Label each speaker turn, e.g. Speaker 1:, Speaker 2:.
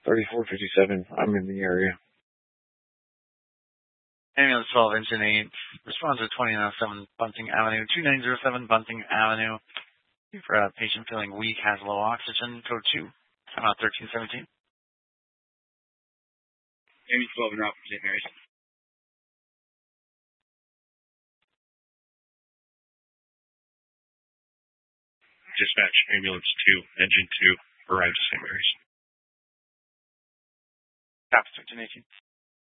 Speaker 1: 3457. I'm in the area.
Speaker 2: Ambulance 12, engine 8. Responds to 2907 Bunting Avenue, 2907 Bunting Avenue. For a patient feeling weak, has low oxygen. Code 2. I'm out 1317.
Speaker 3: Amy 12 and out from St. Mary's.
Speaker 4: Dispatch, ambulance 2, engine 2, arrived at St. Mary's.
Speaker 2: Caps 1318.